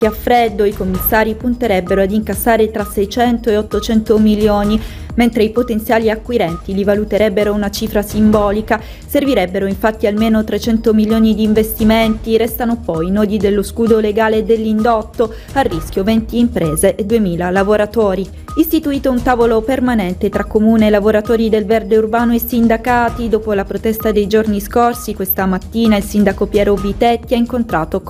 A freddo i commissari punterebbero ad incassare tra 600 e 800 milioni, mentre i potenziali acquirenti li valuterebbero una cifra simbolica. Servirebbero infatti almeno 300 milioni di investimenti, restano poi i nodi dello scudo legale dell'indotto, a rischio 20 imprese e 2000 lavoratori. Istituito un tavolo permanente tra comune, lavoratori del verde urbano e sindacati. Dopo la protesta dei giorni scorsi, questa mattina il sindaco Piero Vitetti ha incontrato